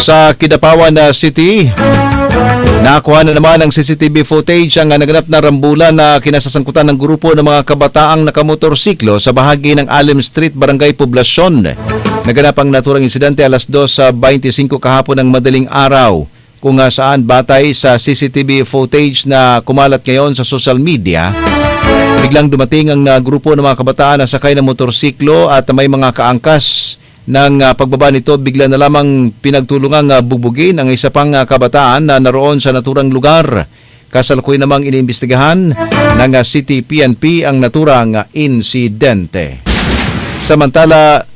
Sa Kidapawan City, nakuha na naman ng CCTV footage ang naganap na rambulan na kinasasangkutan ng grupo ng mga kabataang nakamotorsiklo sa bahagi ng Alim Street, Barangay Poblacion. Naganap ang naturang insidente alas 2:25 kahapon ng madaling araw, kung saan batay sa CCTV footage na kumalat ngayon sa social media, biglang dumating ang grupo ng mga kabataan na sakay ng motorsiklo at may mga kaangkas. Nang pagbaba nito, bigla na lamang pinagtulungang bubugin ang isa pang kabataan na naroon sa naturang lugar. Kasalukuyan namang iniimbestigahan ng City PNP ang naturang insidente. Samantala,